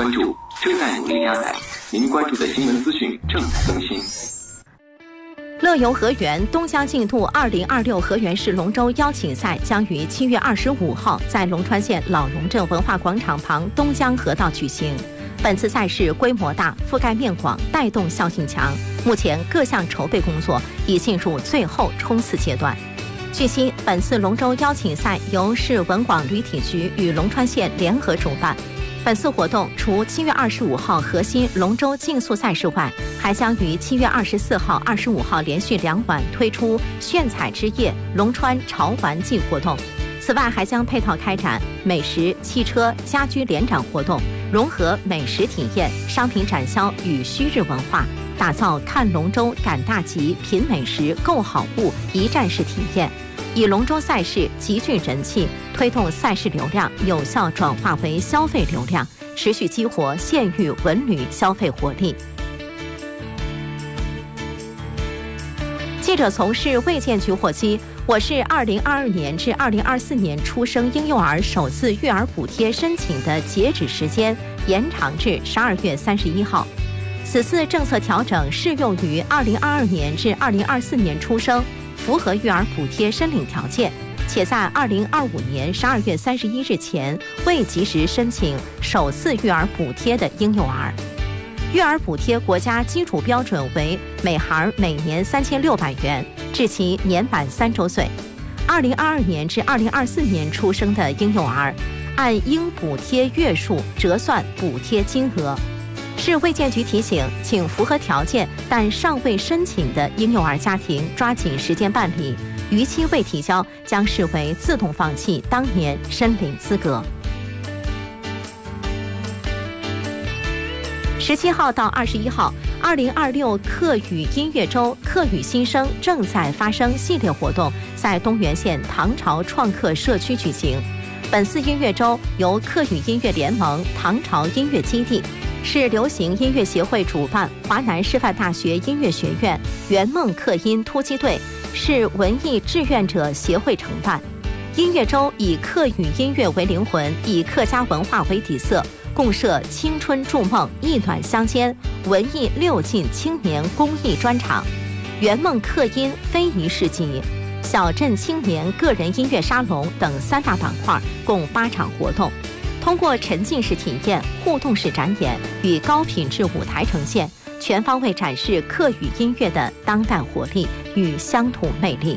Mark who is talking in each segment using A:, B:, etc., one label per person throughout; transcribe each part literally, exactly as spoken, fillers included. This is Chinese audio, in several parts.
A: 关注，正在努力加载。您关注的新闻资讯正在更新。
B: 乐游河源东江竞渡二零二六河源市龙舟邀请赛将于七月二十五号在龙川县老龙镇文化广场旁东江河道举行。本次赛事规模大，覆盖面广，带动效性强。目前各项筹备工作已进入最后冲刺阶段。据悉，本次龙舟邀请赛由市文广旅体局与龙川县联合主办。本次活动除七月二十五号核心龙舟竞速赛事外，还将于七月二十四号、二十五号连续两晚推出炫彩之夜龙川潮玩季活动。此外，还将配套开展美食、汽车、家居联展活动，融合美食体验、商品展销与虚日文化，打造看龙舟、赶大集、品美食、购好物一站式体验，以龙舟赛事极具人气，推动赛事流量有效转化为消费流量，持续激活县域文旅消费活力。记者从市卫健局获悉，我市二零二二年至二零二四年出生婴幼儿首次育儿补贴申请的截止时间延长至十二月三十一号。此次政策调整适用于二零二二年至二零二四年出生，符合育儿补贴申领条件，且在二零二五年十二月三十一日前未及时申请首次育儿补贴的婴幼儿。育儿补贴国家基础标准为每孩每年三千六百元，至其年满三周岁。二零二二年至二零二四年出生的婴幼儿，按应补贴月数折算补贴金额。市卫健局提醒，请符合条件但尚未申请的婴幼儿家庭抓紧时间办理，逾期未提交将视为自动放弃当年申领资格。十七号到二十一号，二零二六客语音乐周客语新生正在发生系列活动在东源县唐朝创客社区举行。本次音乐周由客语音乐联盟唐朝音乐基地、市流行音乐协会主办，华南师范大学音乐学院圆梦客音突击队、市文艺志愿者协会承办。音乐周以客语音乐为灵魂，以客家文化为底色，共设青春筑梦、意暖相间、文艺六进青年公益专场、圆梦客音非遗市集、小镇青年个人音乐沙龙等三大板块，共八场活动。通过沉浸式体验、互动式展演与高品质舞台呈现，全方位展示客语音乐的当代活力与乡土魅力。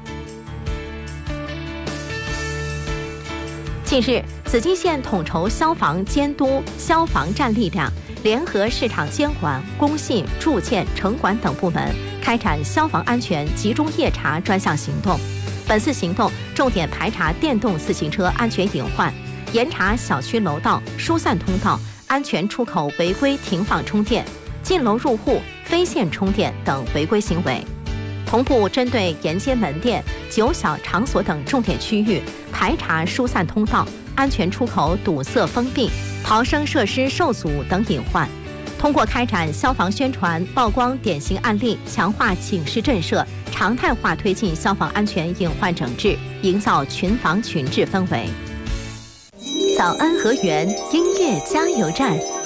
B: 近日，紫金县统筹消防监督消防站力量，联合市场监管、工信、住建、城管等部门，开展消防安全集中夜查专项行动。本次行动重点排查电动自行车安全隐患，严查小区楼道、疏散通道、安全出口违规停放充电、进楼入户非线充电等违规行为。同步针对沿街门店、酒小场所等重点区域，排查疏散通道、安全出口堵塞封闭、逃生设施受阻等隐患。通过开展消防宣传、曝光典型案例，强化警示震慑，常态化推进消防安全隐患整治，营造群防群治氛围。早安河源音乐加油站。